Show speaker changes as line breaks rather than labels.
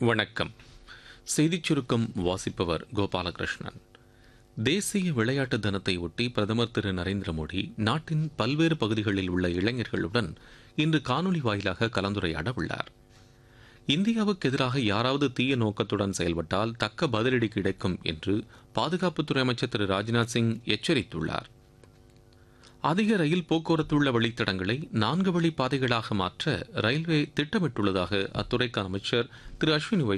வணக்கம். செய்திச் சுருக்கம் வாசிப்பவர் கோபாலகிருஷ்ணன். தேசிய விளையாட்டு தினத்தை ஒட்டி பிரதமர் திரு நரேந்திர மோடி நாட்டின் பல்வேறு பகுதிகளில் உள்ள இளைஞர்களுடன் இன்று காணொலி வாயிலாக கலந்துரையாட உள்ளார். இந்தியாவுக்கு எதிராக யாராவது தீய நோக்கத்துடன் செயல்பட்டால் தக்க பதிலடி கிடைக்கும் என்று பாதுகாப்புத்துறை அமைச்சர் திரு ராஜ்நாத் சிங் எச்சரித்துள்ளார். அதிக ரயில் போக்குவரத்து உள்ள வழித்தடங்களை 4 வழி பாதைகளாக மாற்ற ரயில்வே திட்டமிட்டுள்ளதாக அத்துறைக்கான அமைச்சர் திரு அஸ்வினி